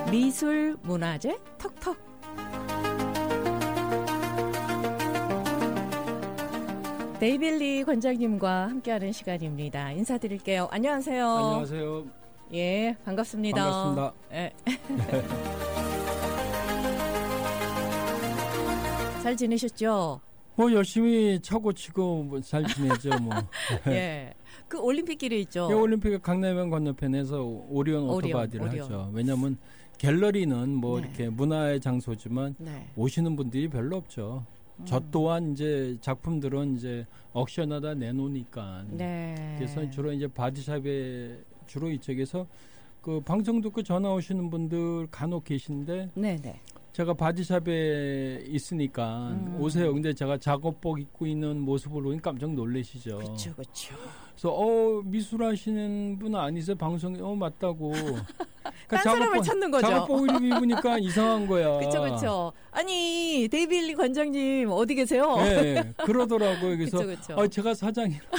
미술 문화재 톡톡. 데이빌리 관장님과 함께하는 시간입니다. 인사드릴게요. 안녕하세요. 안녕하세요. 예, 반갑습니다. 반갑습니다. 예. 잘 지내셨죠? 뭐 열심히 차고 치고 뭐 잘 지내죠 뭐. 예. 그 올림픽길에 있죠. 예, 올림픽 강남역 건너편에서 오리온 오토바디를 하죠. 왜냐하면 갤러리는 뭐 네. 이렇게 문화의 장소지만 네. 오시는 분들이 별로 없죠. 저 또한 이제 작품들은 이제 옥션하다 내놓으니까. 네. 그래서 주로 이제 바디샵에 주로 이쪽에서 그 방송 듣고 전화 오시는 분들 간혹 계신데. 네네. 제가 바디샵에 있으니까 오세요. 근데 제가 작업복 입고 있는 모습을 보니 깜짝 놀라시죠. 그렇죠. 그래서 미술하시는 분 아니세요? 방송에 맞다고. 딴 사람을 찾는 거죠. 작업복을 입으니까 이상한 거야. 그렇죠. 아니 데이빌리 관장님 어디 계세요? 네, 그러더라고요. 그래서 그쵸. 제가 사장이라고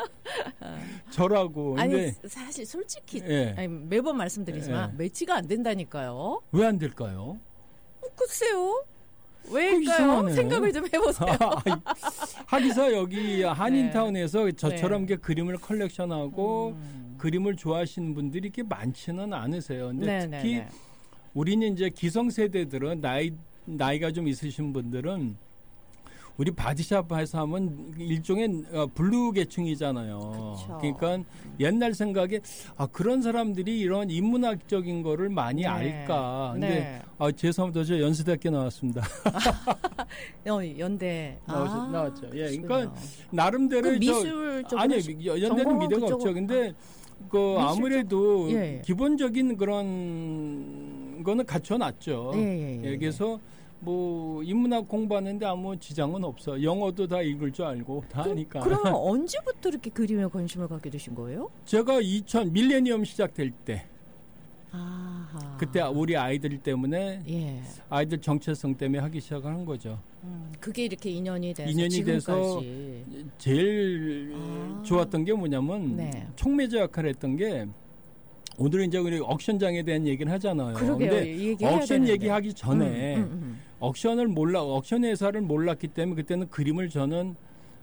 저라고. 아니 근데 사실 솔직히 네. 아니, 매번 말씀드리지만 네. 매치가 안 된다니까요. 왜 안 될까요? 글쎄요. 왜일까요? 이상하네. 생각을 좀 해보세요. 하기사 여기 한인타운에서 저처럼 네. 이렇게 그림을 컬렉션하고 그림을 좋아하시는 분들이 이렇게 많지는 않으세요. 근데 특히 우리는 이제 기성세대들은 나이가 좀 있으신 분들은 우리 바디샵에서 하면 일종의 블루 계층이잖아요. 그쵸. 그러니까 옛날 생각에 그런 사람들이 이런 인문학적인 거를 많이 알까. 근데 죄송합니다. 저 연세대학교 나왔습니다. 연대 나왔죠. 예, 그러니까 나름대로 미술 쪽 아니 연대는 미대가 없죠. 근데 그 아무래도 예. 기본적인 그런 거는 갖춰놨죠. 예. 그래서 뭐 인문학 공부하는데 아무 지장은 없어. 영어도 다 읽을 줄 알고 다 하니까. 그러면 언제부터 이렇게 그림에 관심을 갖게 되신 거예요? 제가 2000 밀레니엄 시작될 때. 아하. 그때 우리 아이들 때문에 아이들 정체성 때문에 하기 시작한 거죠. 그게 이렇게 인연이 돼서 지금까지. 제일 좋았던 게 뭐냐면 촉매제 역할을 했던 게 오늘은 이제 우리 옥션장에 대한 얘기를 하잖아요. 그런데 옥션 얘기하기 전에 옥션 회사를 몰랐기 때문에 그때는 그림을 저는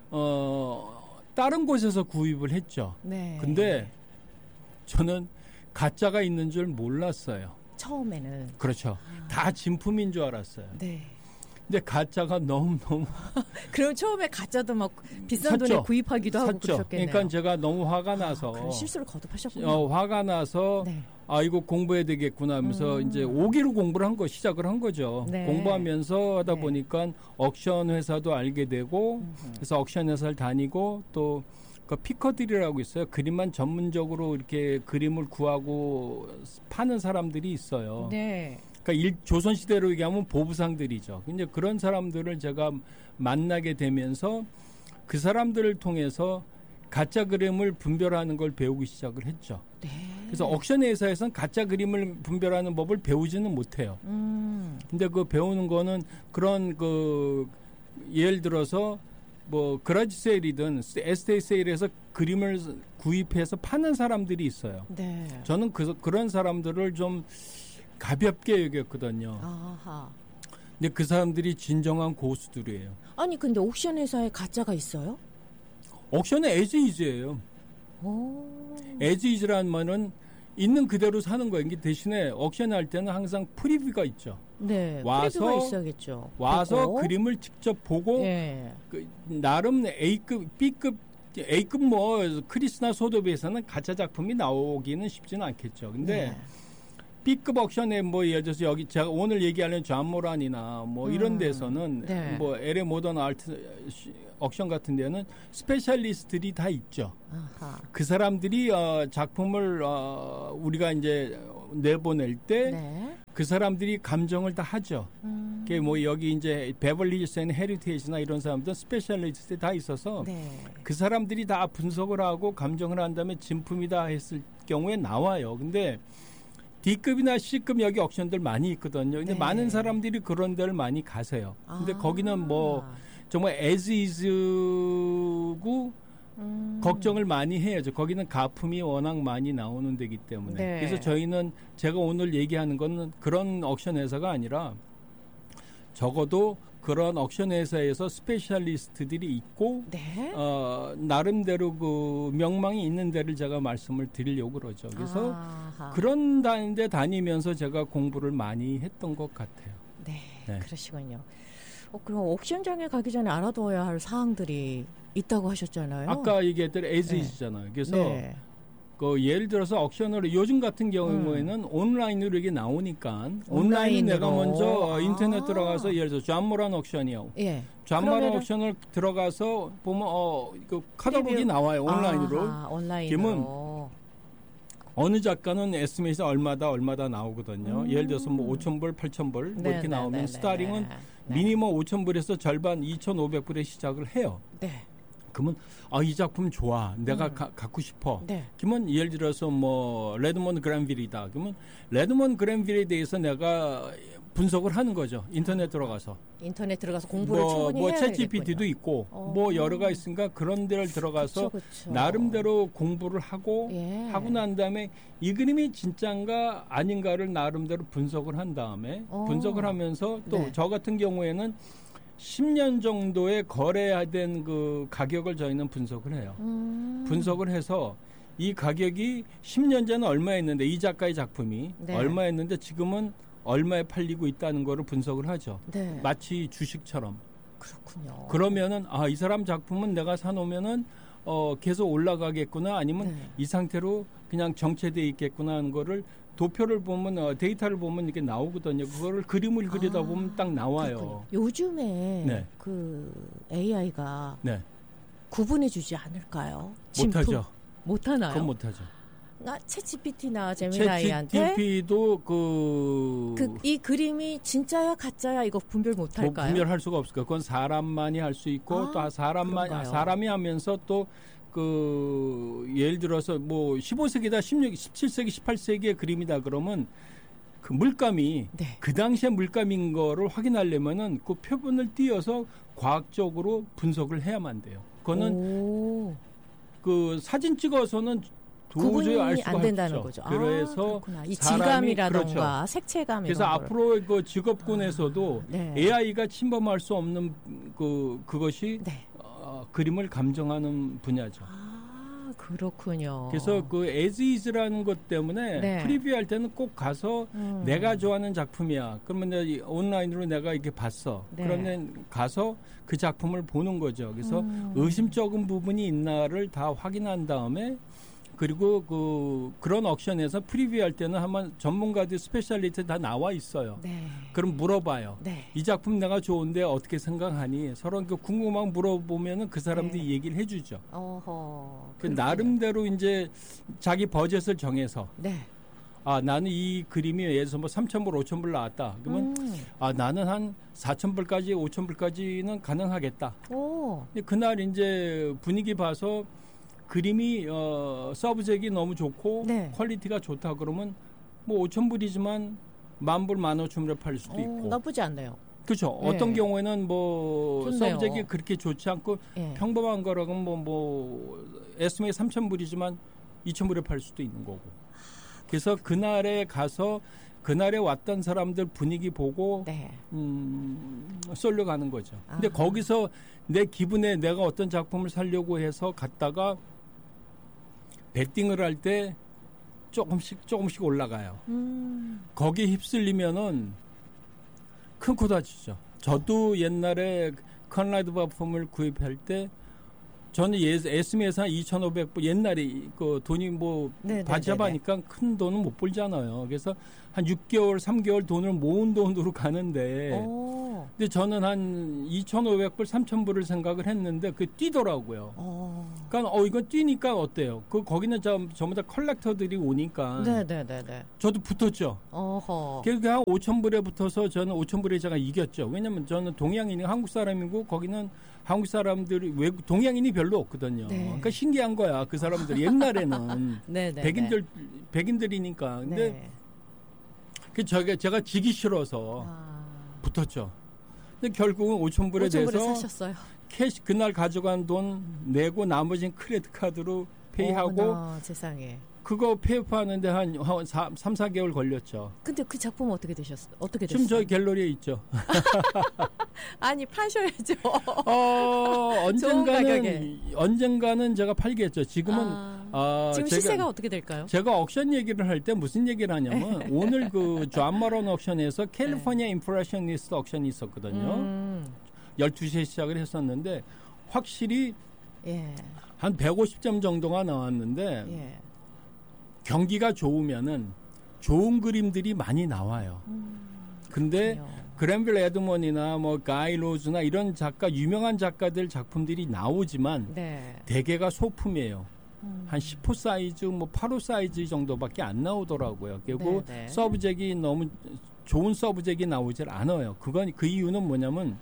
다른 곳에서 구입을 했죠. 근데 저는 가짜가 있는 줄 몰랐어요. 처음에는. 그렇죠. 다 진품인 줄 알았어요. 근데 가짜가 너무너무. 그럼 처음에 가짜도 막 비싼 돈에 구입하기도 하고 그러셨겠네요. 그러니까 제가 너무 화가 나서. 그럼 실수를 거듭하셨군요. 화가 나서 이거 공부해야 되겠구나 하면서 이제 5기로 공부를 시작을 한 거죠. 공부하면서 하다 보니까 옥션 회사도 알게 되고 그래서 옥션 회사를 다니고 또 그 피커들이라고 있어요. 그림만 전문적으로 이렇게 그림을 구하고 파는 사람들이 있어요. 그러니까 조선시대로 얘기하면 보부상들이죠. 이제 그런 사람들을 제가 만나게 되면서 그 사람들을 통해서 가짜 그림을 분별하는 걸 배우기 시작을 했죠. 그래서 옥션 회사에서는 가짜 그림을 분별하는 법을 배우지는 못해요. 근데 그 배우는 거는 그런 예를 들어서 뭐 그라지 세일이든 에스테이 세일에서 그림을 구입해서 파는 사람들이 있어요. 저는 그런 사람들을 좀 가볍게 여겼거든요. 근데 그 사람들이 진정한 고수들이에요. 아니 근데 옥션 회사에 가짜가 있어요? 옥션은 as is예요. as is라는 말은 있는 그대로 사는 거예요. 대신에 옥션 할 때는 항상 프리뷰가 있죠. 프리뷰가 있어야겠죠. 와서 보고. 그림을 직접 보고 나름 A급, B급, A급 뭐 크리스나 소도비에서는 가짜 작품이 나오기는 쉽지는 않겠죠. 근데 B급 옥션에 뭐 예를 들어서 여기 제가 오늘 얘기하는 존 모란이나 뭐 이런 데서는 뭐 LA 모던 아트 옥션 같은 데는 스페셜리스트들이 다 있죠. 그 사람들이 작품을 우리가 이제 내보낼 때 그 사람들이 감정을 다 하죠. 그게 뭐 여기 이제 베벌리 hils나 헤리테이지나 이런 사람들 스페셜리스트 다 있어서 그 사람들이 다 분석을 하고 감정을 한 다음에 진품이다 했을 경우에 나와요. 근데 D급이나 C급 여기 옥션들 많이 있거든요. 근데 많은 사람들이 그런 데를 많이 가세요. 근데 거기는 뭐 정말 as is고 걱정을 많이 해야죠. 거기는 가품이 워낙 많이 나오는 데기 때문에. 네. 그래서 저희는 제가 오늘 얘기하는 거는 그런 옥션 회사가 아니라 적어도 그런 옥션 회사에서 스페셜리스트들이 있고 네. 나름대로 그 명망이 있는 데를 제가 말씀을 드리려고 그러죠. 그래서 그런 데 다니면서 제가 공부를 많이 했던 것 같아요. 네, 네. 그러시군요. 그럼 옥션장에 가기 전에 알아둬야 할 사항들이 있다고 하셨잖아요. 아까 얘기했던 에즈이잖아요. 그래서 그 예를 들어서 옥션을 요즘 같은 경우에는 온라인으로 이게 나오니까 온라인은 내가 먼저 인터넷 들어가서 예를 들어 좌모란 옥션이요. 예. 좌모란 옥션을 들어가서 보면 그 카탈로그가 나와요. 온라인으로. 온라인으로. 어느 작가는 에스timate 얼마다 나오거든요. 예를 들어서 뭐 5,000불, 8,000불 뭐 이렇게 나오면 스타링은 미니멈 5,000불에서 절반 2,500불에 시작을 해요. 네. 그러면 이 작품 좋아. 내가 갖고 싶어. 네. 그러면 예를 들어서 뭐 레드먼드 그랜빌이다. 그러면 레드먼드 그랜빌에 대해서 내가 분석을 하는 거죠. 인터넷 들어가서 공부를 충분히 해야 되겠군요. 챗GPT도 있고 뭐 여러가 있으니까 그런 데를 들어가서 그쵸. 나름대로 공부를 하고 하고 난 다음에 이 그림이 진짜인가 아닌가를 나름대로 분석을 한 다음에 분석을 하면서 또 저 같은 경우에는 10년 정도의 거래된 그 가격을 저희는 분석을 해요. 분석을 해서 이 가격이 10년 전에 얼마였는데 이 작가의 작품이 얼마였는데 지금은 얼마에 팔리고 있다는 거를 분석을 하죠. 네. 마치 주식처럼. 그렇군요. 그러면은 이 사람 작품은 내가 사놓으면은 계속 올라가겠구나 아니면 이 상태로 그냥 정체돼 있겠구나 하는 거를 도표를 보면 데이터를 보면 이렇게 나오거든요. 그거를 그림을 그리다 보면 딱 나와요. 그렇군요. 요즘에 그 AI가 구분해주지 않을까요? 못하죠. 못하나요? 그건 못하죠. 챗GPT나 제미나이한테 챗GPT도 이 그림이 진짜야 가짜야 이거 분별 못할까요? 분별할 수가 없을까? 그건 사람만이 할 수 있고 또 사람이 하면서 또 그 예를 들어서 뭐 15세기다 17세기 18세기의 그림이다 그러면 그 물감이 그 당시에 물감인 거를 확인하려면은 그 표본을 띄어서 과학적으로 분석을 해야만 돼요. 그거는 그 사진 찍어서는 도저히 알 수가 안 된다는 없죠. 거죠. 그래서 이 질감이라던가 색채감 그래서 앞으로 그 직업군에서도 AI가 침범할 수 없는 그것이 그림을 감정하는 분야죠. 그렇군요. 그래서 그 as is라는 것 때문에 프리뷰할 때는 꼭 가서 내가 좋아하는 작품이야. 그러면 온라인으로 내가 이렇게 봤어. 그러면 가서 그 작품을 보는 거죠. 그래서 의심적인 부분이 있나를 다 확인한 다음에 그리고 그런 옥션에서 프리뷰할 때는 한번 전문가들 스페셜리스트 다 나와 있어요. 그럼 물어봐요. 이 작품 내가 좋은데 어떻게 생각하니? 서로 궁금한 물어보면은 그 사람들이 얘기를 해주죠. 나름대로 이제 자기 버젯을 정해서 나는 이 그림이 예를 들어서 뭐 3,000불, 5,000불 나왔다. 그러면 나는 한 4,000불까지, 5,000불까지는 가능하겠다. 그날 이제 분위기 봐서 그림이 서브젝이 너무 좋고 퀄리티가 좋다 그러면 뭐 5,000불이지만 10,000불, 15,000불에 팔 수도 있고. 나쁘지 않네요. 그렇죠. 어떤 경우에는 뭐 서브젝이 그렇게 좋지 않고 평범한 거라면 뭐 에스timate 3,000불이지만 2,000불에 팔 수도 있는 거고. 그래서 그날에 가서 그날에 왔던 사람들 분위기 보고 쏠려 가는 거죠. 근데 거기서 내 기분에 내가 어떤 작품을 살려고 해서 갔다가 베팅을 할 때 조금씩 올라가요. 거기에 휩쓸리면은 큰 코 다치죠. 저도 옛날에 컨라드 바품을 구입할 때 저는 에스미에서 한 2,500불 옛날에 그 돈이 뭐 바잡하니까 큰 돈은 못 벌잖아요. 그래서 한 6개월, 3개월 돈을 모은 돈으로 가는데 근데 저는 한 2,500불, 3,000불을 생각을 했는데 그게 뛰더라고요. 그러니까 이거 뛰니까 어때요? 거기는 전부 다 컬렉터들이 오니까 저도 붙었죠. 그러니까 한 5,000불에 붙어서 저는 5,000불에 제가 이겼죠. 왜냐면 저는 동양인이 한국 사람이고 거기는 한국 사람들이 동양인이 별로 없거든요. 그러니까 신기한 거야. 그 사람들 옛날에는 백인들이니까. 근데 제가 지기 싫어서 붙었죠. 근데 결국은 5,000불에 대해서 사셨어요. 캐시 그날 가져간 돈 내고 나머지는 크레딧 카드로 페이하고 세상에. 그거 페이하는데 한 3, 4개월 걸렸죠. 근데 그 작품은 어떻게 되셨어요? 어떻게 됐어요? 지금 저희 갤러리에 있죠. 아니 파셔야죠. 언젠가는 제가 팔겠죠. 지금은 지금 시세가 어떻게 될까요? 제가 옥션 얘기를 할 때 무슨 얘기를 하냐면 오늘 그 존 마론 옥션에서 캘리포니아 임프레셔니스트 옥션이 있었거든요. 12시에 시작을 했었는데 확실히 한 150점 정도가 나왔는데 경기가 좋으면은 좋은 그림들이 많이 나와요. 근데 그랜빌 에드먼이나 뭐 가이 로즈나 이런 작가 유명한 작가들 작품들이 나오지만 대개가 소품이에요. 한 10호 사이즈, 뭐 8호 사이즈 정도밖에 안 나오더라고요. 그리고 서브젝이 너무 좋은 서브젝이 나오질 않아요. 그 이유는 뭐냐면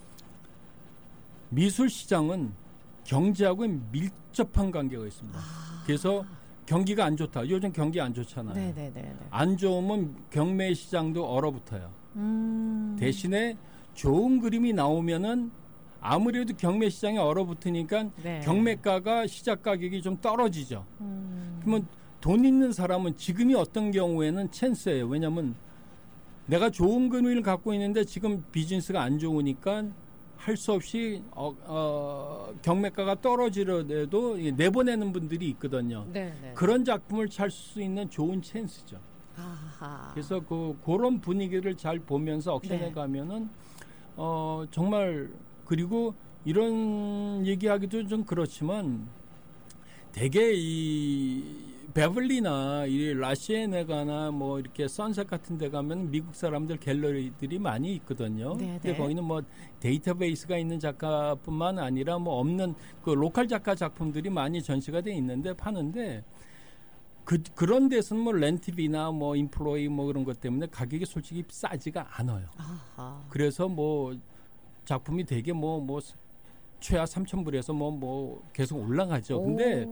미술 시장은 경제하고 밀접한 관계가 있습니다. 그래서 경기가 안 좋다. 요즘 경기 안 좋잖아요. 안 좋으면 경매 시장도 얼어붙어요. 대신에 좋은 그림이 나오면은 아무래도 경매 시장이 얼어붙으니까 경매가가 시작 가격이 좀 떨어지죠. 그러면 돈 있는 사람은 지금이 어떤 경우에는 찬스예요. 왜냐하면 내가 좋은 그림을 갖고 있는데 지금 비즈니스가 안 좋으니까 할 수 없이 경매가가 떨어지더라도 내보내는 분들이 있거든요. 그런 작품을 살 수 있는 좋은 찬스죠. 그래서 그런 분위기를 잘 보면서 옥션에 가면은 정말 그리고 이런 얘기하기도 좀 그렇지만 되게 이 베벌리나 이 라시에네가나 뭐 이렇게 선셋 같은 데 가면 미국 사람들 갤러리들이 많이 있거든요. 근데 거기는 뭐 데이터베이스가 있는 작가뿐만 아니라 뭐 없는 그 로컬 작가 작품들이 많이 전시가 돼 있는데 파는데 그런 데서는 뭐 렌트비나 뭐 인플로이 뭐 그런 것 때문에 가격이 솔직히 싸지가 않아요. 그래서 뭐 작품이 되게 뭐 최하 3,000불에서 뭐 계속 올라가죠. 근데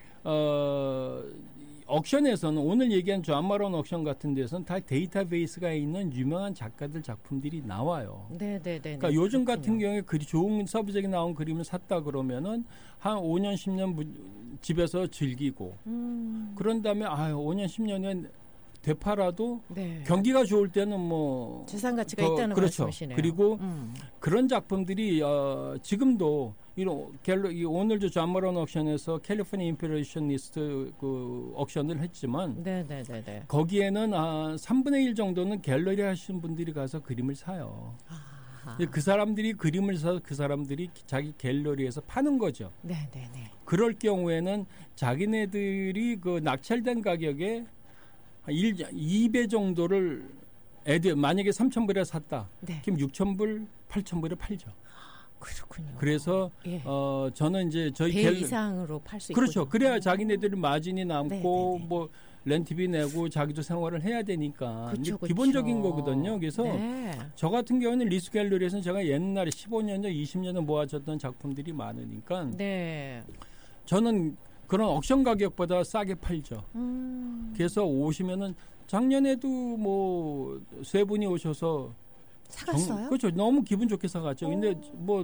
옥션에서는 오늘 얘기한 존 마론 옥션 같은 데서는 다 데이터베이스가 있는 유명한 작가들 작품들이 나와요. 그러니까 요즘 같은 경우에 좋은 서브젝이 나온 그림을 샀다 그러면은 한 5년 10년 집에서 즐기고 그런 다음에 5년 10년에 되팔아도 경기가 좋을 때는 뭐 재산 가치가 있다는 말씀이시네요. 그리고 그런 작품들이 지금도 오늘도 존 마론 옥션에서 캘리포니아 임프레셔니스트 그 옥션을 했지만 거기에는 3분의 1 정도는 갤러리 하시는 분들이 가서 그림을 사요. 그 사람들이 그림을 사서 그 사람들이 자기 갤러리에서 파는 거죠. 그럴 경우에는 자기네들이 그 낙찰된 가격에 2배 정도를 만약에 3,000불에 샀다. 그럼 6,000불, 8,000불에 팔죠. 그렇군요. 그래서 저는 이제 저희 배 이상으로 팔 수 있고 그렇죠. 그래야 자기네들이 마진이 남고 뭐 렌트비 내고 자기도 생활을 해야 되니까 기본적인 거거든요. 그래서 저 같은 경우는 리스 갤러리에서는 제가 옛날에 15년 전, 20년 전 모아졌던 작품들이 많으니까 저는 그런 옥션 가격보다 싸게 팔죠. 그래서 오시면은 작년에도 뭐 세 분이 오셔서 사갔어요? 그렇죠. 너무 기분 좋게 사갔죠. 근데 뭐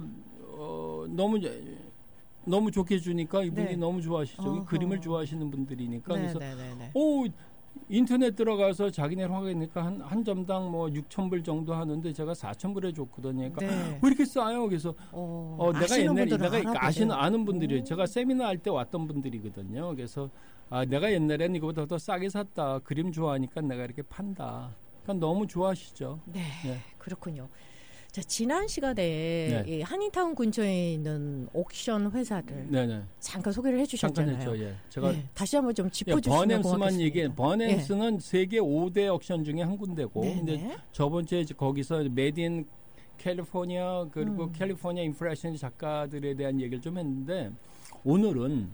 너무 좋게 주니까 이분이 너무 좋아하시죠. 그림을 좋아하시는 분들이니까 그래서 인터넷 들어가서 자기네 확인하니까 한 점당 뭐 6,000불 정도 하는데 제가 4,000불에 줬거든요. 그러니까 왜 이렇게 싸요? 그래서 내가 옛날에 아는 분들이에요. 제가 세미나 할 때 왔던 분들이거든요. 그래서 내가 옛날에는 이거보다 더 싸게 샀다. 그림 좋아하니까 내가 이렇게 판다. 그러니까 너무 좋아하시죠. 그렇군요. 자, 지난 시간에 이 한인타운 근처에 있는 옥션 회사들 잠깐 소개를 해주셨잖아요. 잠깐 했죠. 제가 다시 한번 좀 짚어주시면 고맙겠습니다. 버넴스는 세계 5대 옥션 중에 한 군데고, 근데 저번 주에 거기서 메딘 캘리포니아 그리고 캘리포니아 인프레션 작가들에 대한 얘기를 좀 했는데 오늘은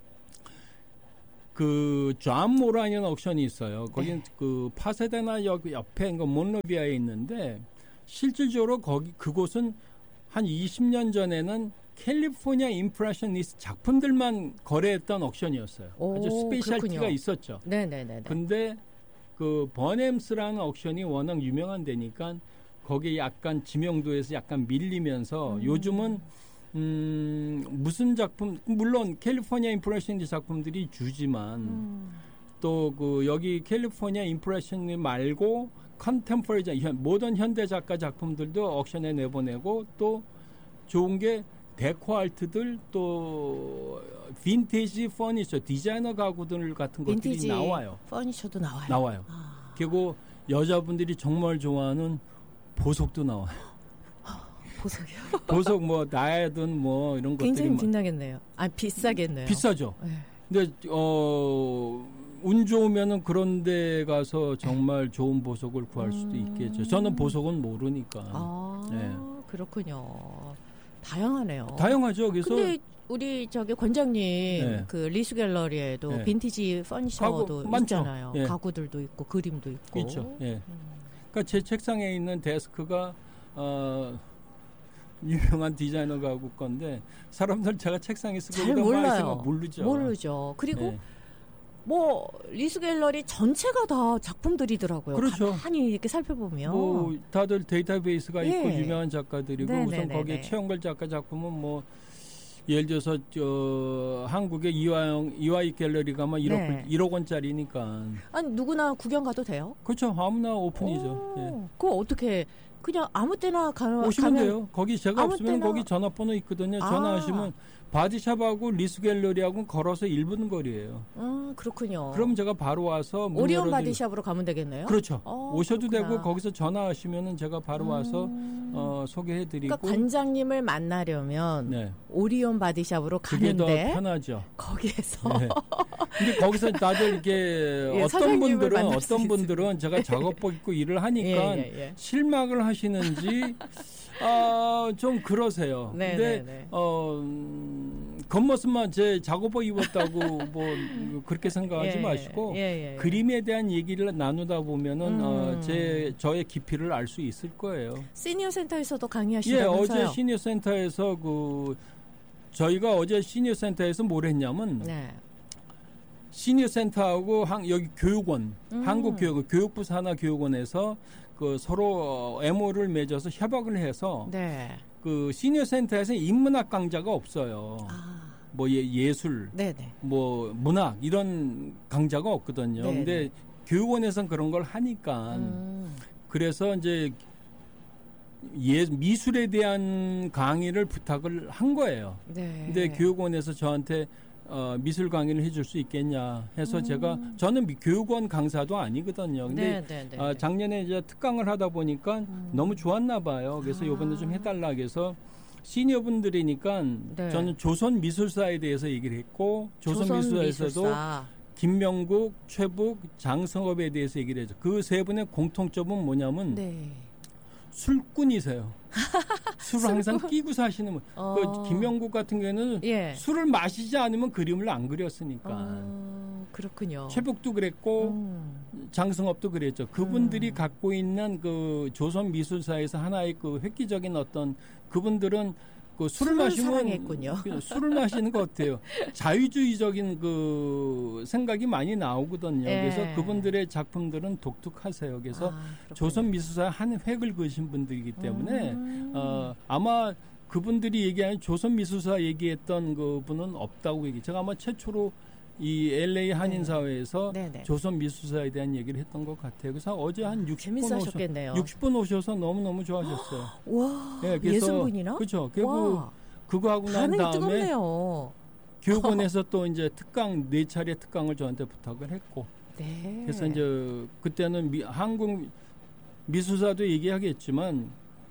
그 존 모란이라는 옥션이 있어요. 거기는 그 파사데나 역 옆에 몬로비아에 있는데. 실질적으로 그곳은 한 20년 전에는 캘리포니아 임프레셔니스트 작품들만 거래했던 옥션이었어요. 아주 스페셜티가 있었죠. 근데 그 버넴스라는 옥션이 워낙 유명한 데니까 거기에 약간 지명도에서 약간 밀리면서 요즘은 무슨 작품, 물론 캘리포니아 임프레셔니스트 작품들이 주지만 또 그 여기 캘리포니아 임프레셔니스트 말고 컨템포러리 모던 현대 작가 작품들도 옥션에 내보내고 또 좋은 게 데코 아트들 또 빈티지 퍼니처 디자이너 가구들 같은 것들이 나와요. 퍼니처도 나와요. 나와요. 그리고 여자분들이 정말 좋아하는 보석도 나와요. 보석이요? 보석 뭐 나야든 뭐 이런 것들이 굉장히 빛나겠네요. 아 비싸겠네요. 비싸죠. 네. 근데 운 좋으면은 그런 데 가서 정말 좋은 보석을 구할 수도 있겠죠. 저는 보석은 모르니까. 네. 그렇군요. 다양하네요. 다양하죠. 그래서 근데 우리 저기 권장님 네. 그 리수 갤러리에도 네. 빈티지 퍼니셔도 있잖아요. 예. 가구들도 있고 그림도 있고. 있죠. 예. 그러니까 제 책상에 있는 데스크가 유명한 디자이너 가구 건데 사람들 제가 책상에 쓰고 잘 몰라요. 모르죠. 그리고 예. 뭐 리수 갤러리 전체가 다 작품들이더라고요. 그렇죠. 가만히 이렇게 살펴보면 뭐 다들 데이터베이스가 있고 유명한 작가들이고 우선 거기에 최영걸 작가 작품은 뭐 예를 들어서 한국의 이화이 갤러리 가면 1억 원짜리니까. 아니 누구나 구경 가도 돼요? 그렇죠. 아무나 오픈이죠. 예. 그거 어떻게 그냥 아무 때나 오시면 돼요. 거기 제가 없으면 거기 전화번호 있거든요. 전화하시면 바디샵하고 리수 갤러리하고 걸어서 1분 거리예요. 그렇군요. 그럼 제가 바로 와서 오리온 바디샵으로 가면 되겠네요. 그렇죠. 오셔도 그렇구나. 되고 거기서 전화하시면은 제가 바로 와서 소개해드리고. 그러니까 관장님을 만나려면 네. 오리온 바디샵으로 가는데 그게 더 편하죠. 거기에서. 네. 근데 거기서 다들 이렇게 예, 어떤 분들은 제가 작업복 입고 일을 하니까 실망을 하시는지. 좀 그러세요. 근데 겉모습만 제 작업복 입었다고 뭐 그렇게 생각하지 마시고 그림에 대한 얘기를 나누다 보면은 저의 깊이를 알 수 있을 거예요. 시니어 센터에서도 강의하시다면서요? 어제 시니어 센터에서 저희가 어제 시니어 센터에서 뭘 했냐면 시니어 센터하고 여기 교육원, 교육부 산하교육원에서 서로 MO를 맺어서 협약을 해서 그 시니어 센터에서 인문학 강좌가 없어요. 뭐 예술, 뭐 문학 이런 강좌가 없거든요. 근데 교육원에서는 그런 걸 하니까 그래서 이제 미술에 대한 강의를 부탁을 한 거예요. 근데 교육원에서 저한테 미술 강의를 해줄 수 있겠냐 해서 저는 교육원 강사도 아니거든요. 근데 작년에 이제 특강을 하다 보니까 너무 좋았나 봐요. 그래서 이번에 좀 해달라 해서 시니어 분들이니까 저는 조선 미술사에 대해서 얘기를 했고 조선 미술사에서도 김명국, 최북, 장성업에 대해서 얘기를 했죠. 그 세 분의 공통점은 뭐냐면 술꾼이세요. 술을 항상 끼고 사시는 분. 김명국 같은 경우에는 술을 마시지 않으면 그림을 안 그렸으니까. 그렇군요. 최북도 그랬고 장승업도 그랬죠. 그분들이 갖고 있는 그 조선 미술사에서 하나의 그 획기적인 어떤 그분들은 그 술을 마시면 사랑했군요. 술을 마시는 것 같아요. 자유주의적인 그 생각이 많이 나오거든요. 그래서 그분들의 작품들은 독특하세요. 그래서 조선 미술사에 한 획을 그으신 분들이기 때문에 아마 그분들이 얘기하는 조선 미술사 얘기했던 그분은 없다고 얘기. 제가 아마 최초로 이 LA 한인사회에서 조선 미술사에 대한 얘기를 했던 것 같아요. 그래서 어제 한 60분 오셔서 너무너무 좋아하셨어요. 와, 예술분이나? 그렇죠. 그거 하고 난 다음에 뜨겁네요. 교육원에서 또 이제 특강 4차례 특강을 저한테 부탁을 했고. 그래서 이제 그때는 한국 미술사도 얘기하겠지만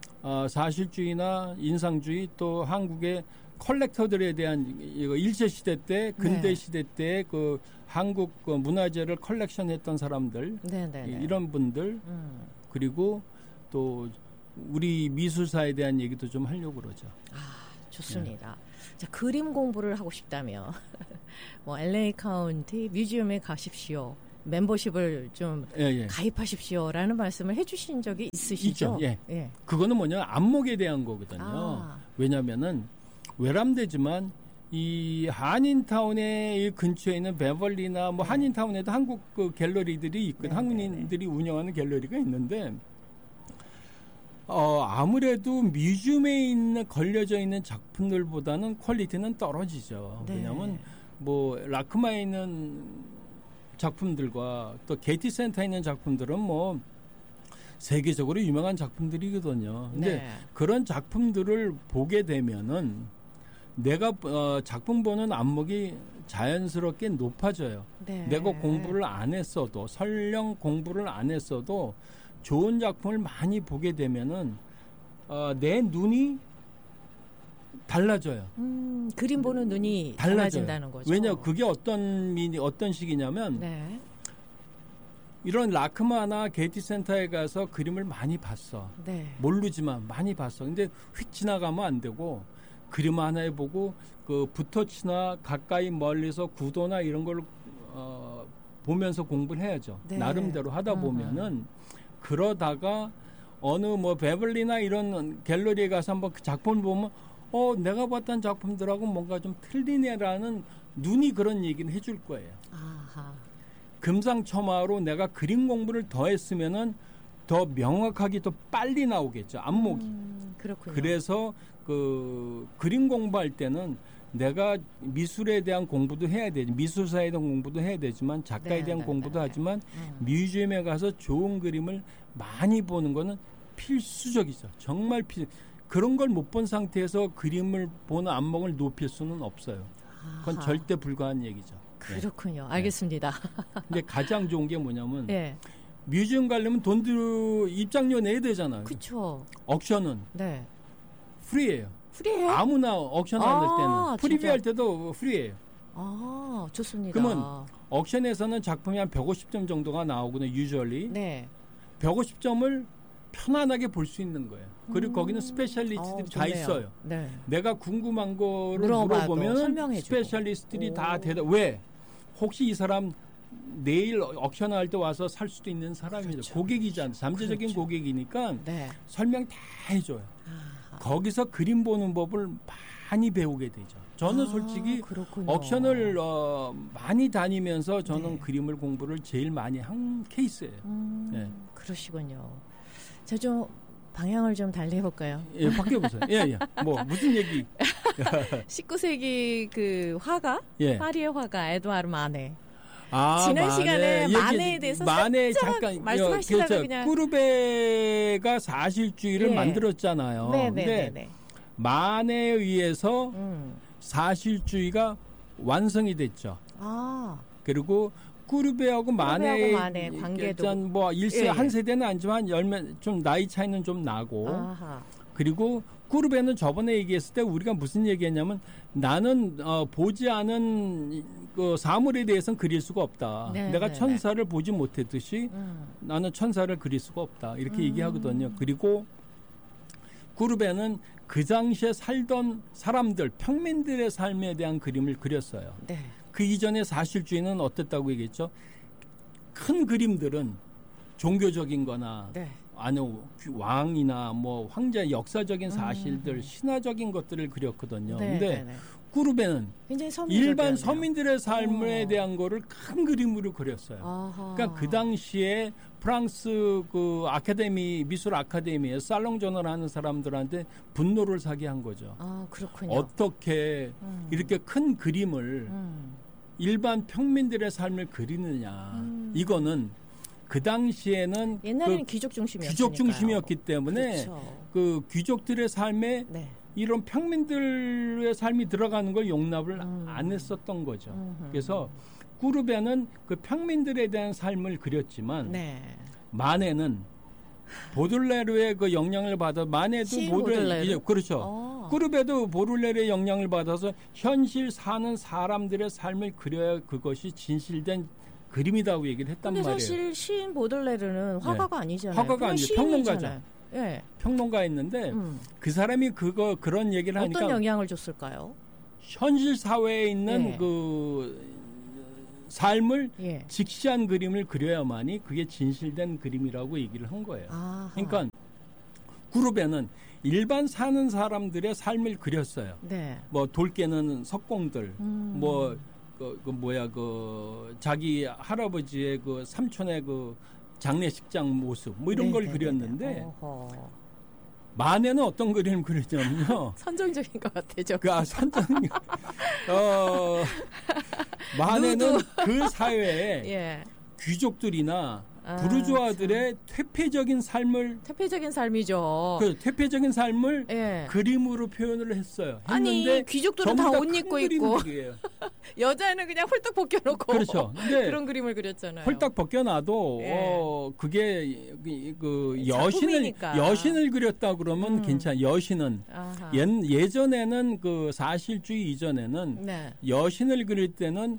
사실주의나 인상주의 또 한국의 컬렉터들에 대한 일제 시대 때 근대 시대 때 그 한국 그 문화재를 컬렉션했던 사람들 이런 분들 그리고 또 우리 미술사에 대한 얘기도 좀 하려고 그러죠. 좋습니다. 자, 그림 공부를 하고 싶다면 뭐 LA 카운티 뮤지엄에 가십시오. 멤버십을 좀 가입하십시오라는 말씀을 해주신 적이 있으시죠? 있죠. 그거는 뭐냐 안목에 대한 거거든요. 왜냐하면은 외람되지만 이 한인타운의 이 근처에 있는 베벌리나 뭐 한인타운에도 한국 그 갤러리들이 있거든. 한국인들이 운영하는 갤러리가 있는데 아무래도 뮤지엄에 걸려져 있는 작품들보다는 퀄리티는 떨어지죠. 네. 왜냐하면 뭐 라크마에 있는 작품들과 또 게티 센터에 있는 작품들은 뭐 세계적으로 유명한 작품들이거든요. 근데 네. 그런 작품들을 보게 되면은 내가 작품 보는 안목이 자연스럽게 높아져요. 네. 내가 공부를 안 했어도 설령 공부를 안 했어도 좋은 작품을 많이 보게 되면은 내 눈이 달라져요. 그림 보는 눈이 달라진다는 거죠. 왜냐 그게 어떤 식이냐면 네. 이런 라크마나 게티 센터에 가서 그림을 많이 봤어. 네. 모르지만 많이 봤어. 근데 휙 지나가면 안 되고 그림 하나에 보고 그 붓터치나 가까이 멀리서 구도나 이런 걸 보면서 공부를 해야죠. 네. 나름대로 하다 보면은 그러다가 어느 뭐 베벌리나 이런 갤러리에 가서 한번 그 작품을 보면 내가 봤던 작품들하고 뭔가 좀 틀리네라는 눈이 그런 얘기를 해줄 거예요. 아하. 금상첨화로 내가 그림 공부를 더 했으면은 더 명확하게 더 빨리 나오겠죠. 안목이. 그렇군요. 그래서 그 그림 공부할 때는 내가 미술에 대한 공부도 해야 되지, 미술사에 대한 공부도 해야 되지만 작가에 대한 공부도 하지만 뮤지엄에 가서 좋은 그림을 많이 보는 거는 필수적이죠. 정말 그런 걸 못 본 상태에서 그림을 보는 안목을 높일 수는 없어요. 그건 절대 불가한 얘기죠. 그렇군요. 네. 알겠습니다. 근데 가장 좋은 게 뭐냐면 네. 뮤지엄 가려면 돈도 입장료 내야 되잖아요. 그렇죠. 옥션은 네. 프리예요. 프리예요? 아무나 옥션 할 때는 프리뷰 할 때도 프리예요. 아, 좋습니다. 그러면 옥션에서는 작품이 한 150점 정도가 나오거든요. 유주얼리. 네. 150점을 편안하게 볼 수 있는 거예요. 그리고 거기는 스페셜리스트들이 다 있어요. 네. 내가 궁금한 거를 물어보면 스페셜리스트들이 다 대답. 왜? 혹시 이 사람 내일 옥션 할 때 와서 살 수도 있는 사람이죠. 그렇죠. 고객이잖아요. 잠재적인 그렇죠. 고객이니까 네. 설명 다 해줘요. 거기서 그림 보는 법을 많이 배우게 되죠. 저는 솔직히 그렇군요. 옥션을 많이 다니면서 저는 네. 그림을 공부를 제일 많이 한 케이스예요. 네. 그러시군요. 저 좀 방향을 좀 달리 해볼까요? 예, 바뀌어보세요. 예. 뭐 무슨 얘기? 19세기 그 화가 예. 파리의 화가 에드와르 마네. 지난 시간에 마네에 대해서 마네 잠깐 말씀하시다가 그렇죠. 그냥 꾸르베가 사실주의를 만들었잖아요. 근데 마네에 의해서 사실주의가 완성이 됐죠. 그리고 꾸르베하고 마네 관계도 뭐 한 세대는 아니지만 좀 나이 차이는 좀 나고 그리고 꾸르베는 저번에 얘기했을 때 우리가 무슨 얘기했냐면 나는 보지 않은 그 사물에 대해서는 그릴 수가 없다. 내가 천사를 보지 못했듯이 나는 천사를 그릴 수가 없다. 이렇게 얘기하거든요. 그리고 꾸르베는 그 당시에 살던 사람들, 평민들의 삶에 대한 그림을 그렸어요. 네. 그 이전에 사실주의는 어땠다고 얘기했죠? 큰 그림들은 종교적인 거나 아니 왕이나 뭐 황제의 역사적인 사실들, 신화적인 것들을 그렸거든요. 근데 꾸르베는 일반 서민들의 삶에 대한 거를 큰 그림으로 그렸어요. 그러니까 그 당시에 프랑스 그 아카데미 미술 아카데미에 살롱전을 하는 사람들한테 분노를 사게 한 거죠. 그렇군요. 어떻게 이렇게 큰 그림을 일반 평민들의 삶을 그리느냐. 이거는 그 당시에는 옛날에는 귀족 중심이었기 때문에 그렇죠. 그 귀족들의 삶에 이런 평민들의 삶이 들어가는 걸 용납을 안 했었던 거죠. 그래서 꾸르베는 그 평민들에 대한 삶을 그렸지만 마네는 보들레르의 그 영향을 받아 마네도 보들레르 그렇죠. 꾸르베도 보들레르의 영향을 받아서 현실 사는 사람들의 삶을 그려야 그것이 진실된 그림이라고 얘기를 했단 말이에요. 근데 사실 시인 보들레르는 화가가 아니잖아요. 화가가 아니죠. 평론가죠. 평론가였는데 그 사람이 그런 얘기를 하니까 어떤 영향을 줬을까요? 현실 사회에 있는 그 삶을 직시한 그림을 그려야만이 그게 진실된 그림이라고 얘기를 한 거예요. 그러니까 꾸르베는 일반 사는 사람들의 삶을 그렸어요. 뭐 돌 깨는 석공들, 뭐 자기 할아버지의 그 삼촌의 그 장례식장 모습, 뭐 이런 걸 그렸는데 만해는 어떤 그림을 그리냐면요. 선정적인 것 같아요. 만해는 그 사회에 예. 귀족들이나 부르주아들의 퇴폐적인 삶이죠. 그 퇴폐적인 삶을 예. 그림으로 표현을 했어요. 아니 귀족들은 다 옷 입고 있고 여자는 그냥 홀딱 벗겨놓고 그렇죠. 그런 그림을 그렸잖아요. 홀딱 벗겨놔도 예. 그게 그 여신을 그렸다 그러면 괜찮아. 여신은 예전에는 그 사실주의 이전에는 네. 여신을 그릴 때는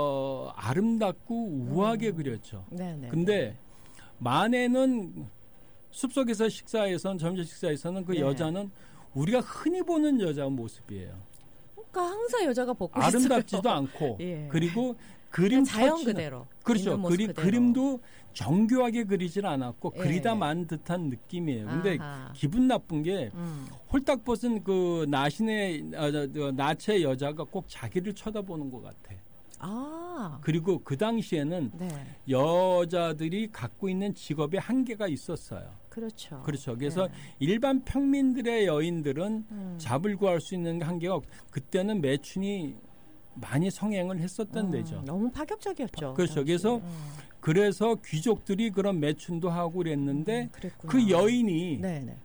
아름답고 우아하게 그렸죠. 네네. 근데 만해는 숲속에서 점심 식사에서는 그 네. 여자는 우리가 흔히 보는 여자 모습이에요. 그러니까 항상 여자가 벗고 아름답지도 있어요. 않고 예. 그리고 그림 자연 그대로 그렇죠. 그림도 정교하게 그리질 않았고 예. 그리다 만 듯한 느낌이에요. 근데 기분 나쁜 게 홀딱 벗은 그 나체 여자가 꼭 자기를 쳐다보는 것 같아. 그리고 그 당시에는 네. 여자들이 갖고 있는 직업의 한계가 있었어요. 그렇죠. 그래서 네. 일반 평민들의 여인들은 잡을 구할 수 있는 한계가 그때는 매춘이 많이 성행을 했었던 데죠. 너무 파격적이었죠. 그렇죠. 그래서 귀족들이 그런 매춘도 하고 그랬는데 그 여인이 네네.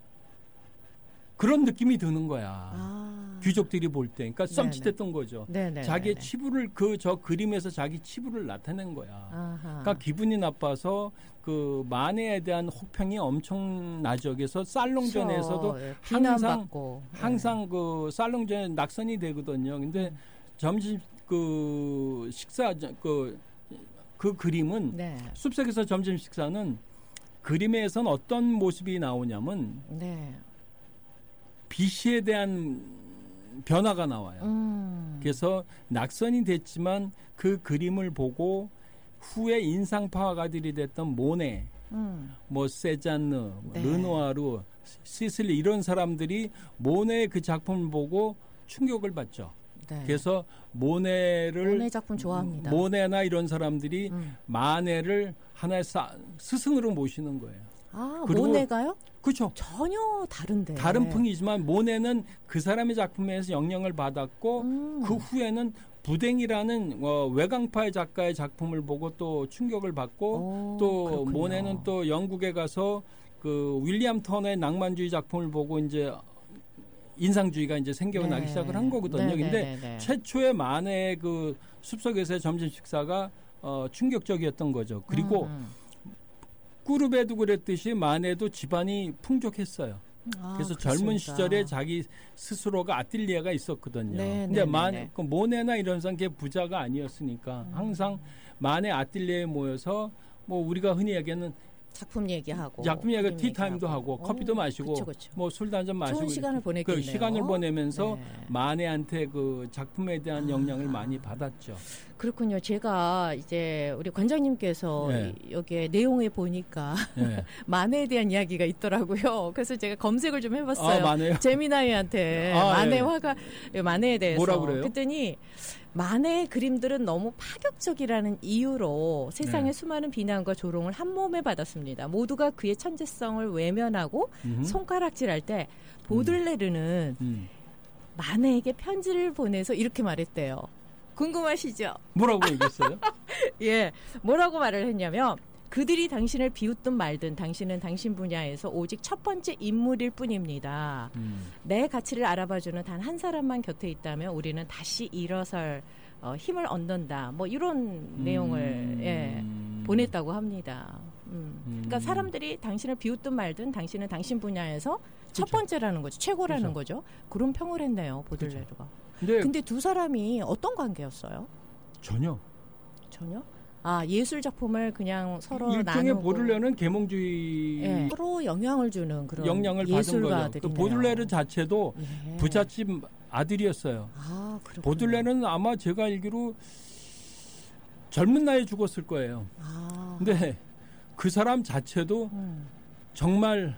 그런 느낌이 드는 거야. 귀족들이 볼 때, 그러니까 썸칫했던 거죠. 자기의 치부를 저 그림에서 자기 치부를 나타낸 거야. 그러니까 기분이 나빠서 그 만해에 대한 혹평이 엄청나죠. 그래서 살롱전에서도 항상 그 살롱전에 낙선이 되거든요. 근데 점심 그 식사 그 그림은 네. 숲속에서 점심 식사는 그림에선 어떤 모습이 나오냐면 네. 빛에 대한 변화가 나와요. 그래서 낙선이 됐지만 그 그림을 보고 후에 인상파가들이 됐던 모네, 뭐 세잔느, 네. 르누아르, 시슬리 이런 사람들이 모네의 그 작품을 보고 충격을 받죠. 네. 그래서 모네 작품 좋아합니다. 모네나 이런 사람들이 만해를 하나의 스승으로 모시는 거예요. 모네가요? 그렇죠. 전혀 다른데. 다른 풍이지만 모네는 그 사람의 작품에서 영향을 받았고 그 후에는 부댕이라는 외강파의 작가의 작품을 보고 또 충격을 받고 또 그렇군요. 모네는 또 영국에 가서 그 윌리엄 턴의 낭만주의 작품을 보고 이제 인상주의가 이제 생겨나기 시작을 한 거거든요. 근데 최초의 만해의 그 숲속에서의 점심 식사가 충격적이었던 거죠. 그리고 꾸르베도 그랬듯이 만해도 집안이 풍족했어요. 그래서 그렇습니까? 젊은 시절에 자기 스스로가 아뜰리에가 있었거든요. 근데 모네나 이런 사람이 부자가 아니었으니까 항상 만해 아뜰리에에 모여서 뭐 우리가 흔히 얘기하는 작품 얘기하고 티타임도 하고 커피도 마시고 뭐 술도 한잔 마시고 좋은 시간을 보냈겠네요. 그 시간을 보내면서 만해한테 그 작품에 대한 영향을 많이 받았죠. 그렇군요. 제가 이제 우리 관장님께서 여기에 내용에 보니까 만해에 대한 이야기가 있더라고요. 그래서 제가 검색을 좀 해봤어요. 제미나이한테 만해에 대해서. 뭐라 그래요? 그랬더니 만해의 그림들은 너무 파격적이라는 이유로 세상의 수많은 비난과 조롱을 한 몸에 받았습니다. 모두가 그의 천재성을 외면하고 손가락질할 때 보들레르는 만해에게 편지를 보내서 이렇게 말했대요. 궁금하시죠? 뭐라고 얘기했어요? 예, 뭐라고 말을 했냐면 그들이 당신을 비웃든 말든 당신은 당신 분야에서 오직 첫 번째 인물일 뿐입니다. 내 가치를 알아봐주는 단 한 사람만 곁에 있다면 우리는 다시 일어설 힘을 얻는다. 뭐 이런 내용을 보냈다고 합니다. 그러니까 사람들이 당신을 비웃든 말든 당신은 당신 분야에서 첫 번째라는 거죠. 최고라는 거죠. 그런 평을 했네요. 보들레르가. 근데 두 사람이 어떤 관계였어요? 전혀? 예술 작품을 그냥 서로 일종의 나누고. 보들레르는 계몽주의 서로 영향을 주는 그런 영향을 받은 거죠. 그 보들레르 자체도 부잣집 아들이었어요. 그렇군요. 보들레르는 아마 제가 알기로 젊은 나이에 죽었을 거예요. 근데 그 사람 자체도 정말